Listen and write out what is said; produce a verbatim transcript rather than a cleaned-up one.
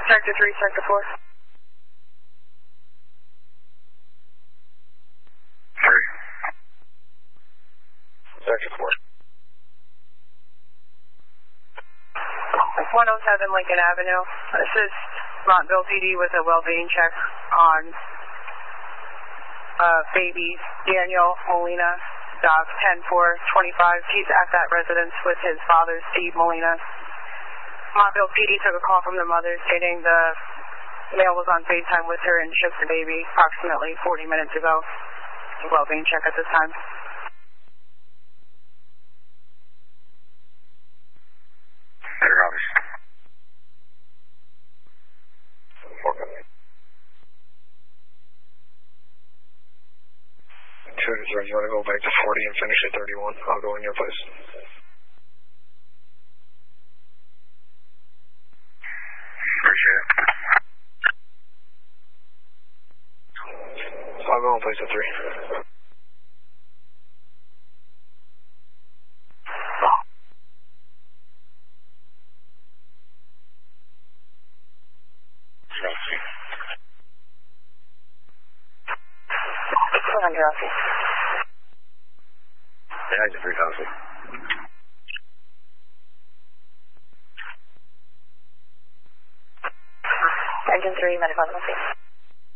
Sector three, Sector four. three. Sector four. one oh seven Lincoln Avenue. This is Montville P D with a well-being check on uh, baby Daniel Molina, dog ten four twenty-five. He's at that residence with his father, Steve Molina. Montville P D took a call from the mother stating the male was on FaceTime with her and shook the baby approximately forty minutes ago. Well-being check at this time. Better obvious. Two to zero, you want to go back to forty and finish at thirty-one? I'll go in your place. Appreciate it. I'll go in place at three. Under office. Yeah, I just three thousand. Engine three, medical office.